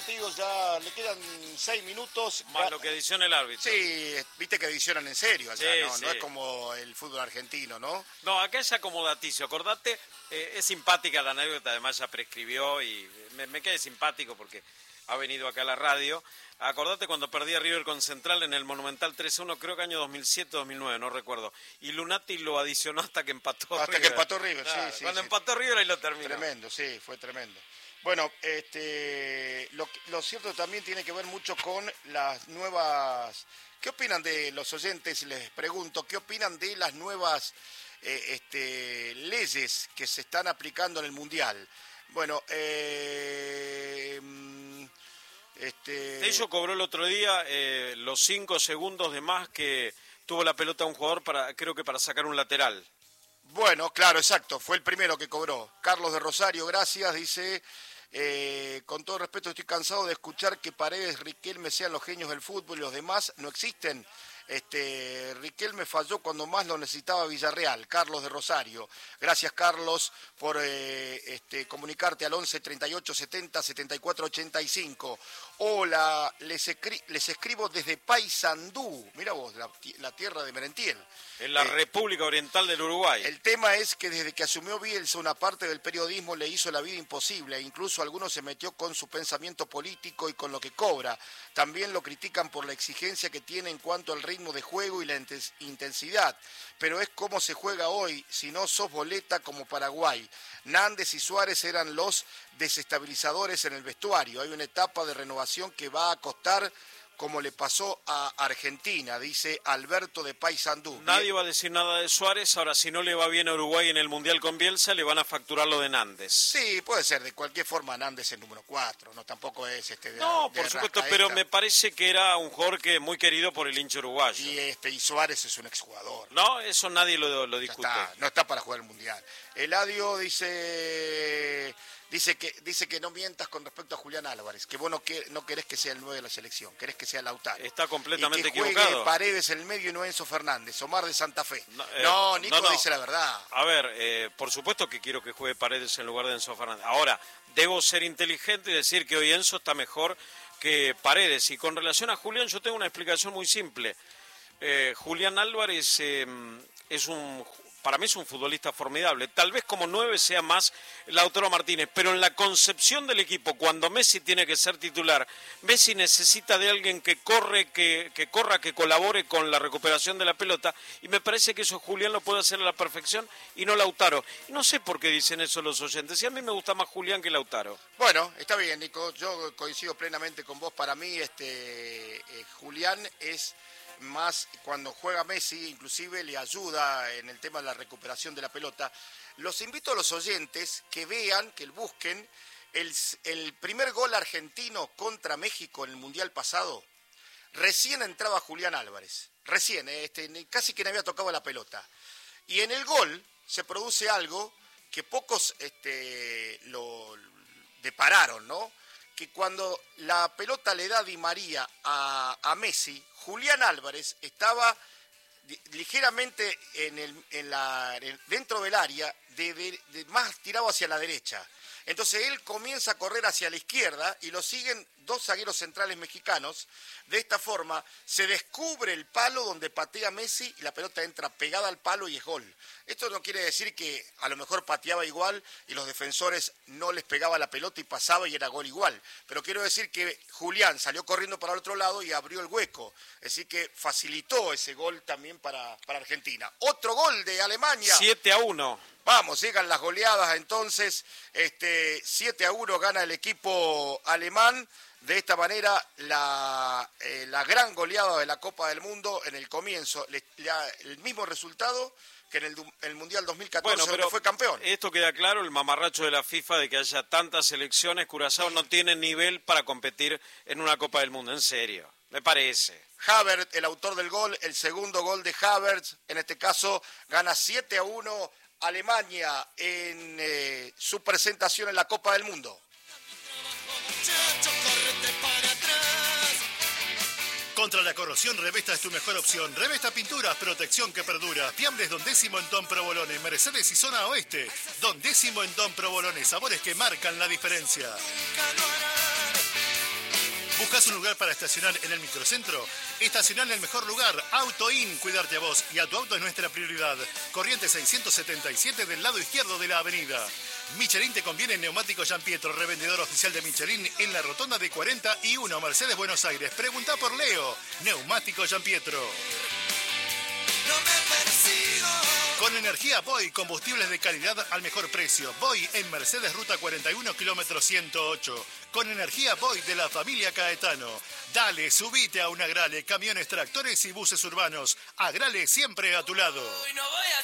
Digo, ya le quedan 6 minutos. Más lo que adiciona el árbitro. Sí, viste que adicionan en serio allá, sí, ¿no? Sí. No es como el fútbol argentino, ¿no? No, acá es acomodaticio. Acordate, es simpática la anécdota, además ya prescribió y me quedé simpático porque ha venido acá a la radio. Acordate cuando perdía River con Central en el Monumental 3-1, creo que año 2007-2009, no recuerdo. Y Lunati lo adicionó hasta que empató River. Hasta que empató River, claro, sí. Cuando empató River ahí lo terminó. Tremendo, sí, fue tremendo. Bueno, lo cierto también tiene que ver mucho con las nuevas... ¿Qué opinan de los oyentes? Les pregunto, ¿qué opinan de las nuevas leyes que se están aplicando en el Mundial? Bueno, Tello cobró el otro día los 5 segundos de más que tuvo la pelota un jugador creo que para sacar un lateral. Bueno, claro, exacto, fue el primero que cobró. Carlos de Rosario, gracias, dice, con todo respeto estoy cansado de escuchar que Paredes, Riquelme sean los genios del fútbol y los demás no existen. Riquelme falló cuando más lo necesitaba Villarreal. Carlos de Rosario. Gracias, Carlos, por comunicarte al 11 38 70 74 85. Hola, les escribo desde Paysandú. Mira vos, la tierra de Merentiel. En la República Oriental del Uruguay. El tema es que desde que asumió Bielsa, una parte del periodismo le hizo la vida imposible e incluso algunos se metió con su pensamiento político y con lo que cobra. También lo critican por la exigencia que tiene en cuanto al ritmo de juego y la intensidad. Pero es como se juega hoy, si no sos boleta como Paraguay. Nández y Suárez eran los desestabilizadores en el vestuario. Hay una etapa de renovación que va a costar, como le pasó a Argentina, dice Alberto de Paysandú. Nadie va a decir nada de Suárez, ahora si no le va bien a Uruguay en el Mundial con Bielsa, le van a facturar lo de Nández. Sí, puede ser, de cualquier forma Nández es el número 4, no tampoco es No, por supuesto, pero me parece que era un jugador que muy querido por el hincha uruguayo. Y Suárez es un exjugador. No, eso nadie lo discute. No está para jugar el Mundial. Eladio dice que no mientas con respecto a Julián Álvarez, que vos no querés que sea el 9 de la selección, querés que sea Lautaro. Está completamente y que juegue equivocado. Paredes en el medio y no Enzo Fernández, Omar de Santa Fe. Nico dice la verdad. A ver, por supuesto que quiero que juegue Paredes en lugar de Enzo Fernández. Ahora, debo ser inteligente y decir que hoy Enzo está mejor que Paredes. Y con relación a Julián, yo tengo una explicación muy simple. Julián Álvarez para mí es un futbolista formidable. Tal vez como 9 sea más Lautaro Martínez, pero en la concepción del equipo, cuando Messi tiene que ser titular, Messi necesita de alguien que corra, que colabore con la recuperación de la pelota, y me parece que eso Julián lo puede hacer a la perfección y no Lautaro. Y no sé por qué dicen eso los oyentes, y a mí me gusta más Julián que Lautaro. Bueno, está bien, Nico, yo coincido plenamente con vos. Para mí, Julián es más cuando juega Messi, inclusive le ayuda en el tema de la recuperación de la pelota. Los invito a los oyentes que vean, que busquen el primer gol argentino contra México en el Mundial pasado. Recién entraba Julián Álvarez, casi que no había tocado la pelota. Y en el gol se produce algo que pocos lo depararon, ¿no? Que cuando la pelota le da Di María a Messi, Julián Álvarez estaba ligeramente dentro del área, más tirado hacia la derecha. Entonces él comienza a correr hacia la izquierda y lo siguen 2 zagueros centrales mexicanos. De esta forma se descubre el palo donde patea Messi y la pelota entra pegada al palo y es gol. Esto no quiere decir que a lo mejor pateaba igual y los defensores no les pegaba la pelota y pasaba y era gol igual. Pero quiero decir que Julián salió corriendo para el otro lado y abrió el hueco. Es decir que facilitó ese gol también para Argentina. Otro gol de Alemania. 7-1. Vamos, llegan las goleadas entonces, 7-1 gana el equipo alemán. De esta manera, la gran goleada de la Copa del Mundo en el comienzo, el mismo resultado que en el Mundial 2014, pero donde fue campeón. Esto queda claro, el mamarracho de la FIFA de que haya tantas selecciones, Curazao no tiene nivel para competir en una Copa del Mundo, en serio, me parece. Havertz, el autor del gol, el segundo gol de Havertz, en este caso gana 7-1 Alemania en su presentación en la Copa del Mundo. Contra la corrosión, Revesta es tu mejor opción. Revesta Pinturas, protección que perdura. Fiambres Don Décimo en Don Provolone, Mercedes y Zona Oeste. Don Décimo en Don Provolone, sabores que marcan la diferencia. ¿Buscas un lugar para estacionar en el microcentro? Estacionar en el mejor lugar, AutoIn. Cuidarte a vos y a tu auto es nuestra prioridad. Corrientes 677 del lado izquierdo de la avenida. Michelin te conviene en Neumáticos Giampietro, revendedor oficial de Michelin en la rotonda de 41, Mercedes, Buenos Aires. Pregunta por Leo. Neumáticos Giampietro. No me persigo. Con energía Boy, combustibles de calidad al mejor precio. Boy en Mercedes, ruta 41, kilómetro 108. Con energía Boy de la familia Caetano. Dale, subite a un Agrale, camiones, tractores y buses urbanos. Agrale siempre a tu lado. Hoy no voy a